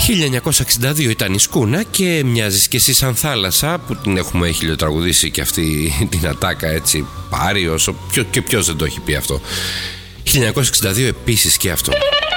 1962 ήταν η Σκούνα και Μοιάζεις και εσύ σαν θάλασσα, που την έχουμε χιλιοτραγουδήσει και αυτή την ατάκα έτσι πάρει όσο και ποιος δεν το έχει πει αυτό. 1962 επίσης και αυτό.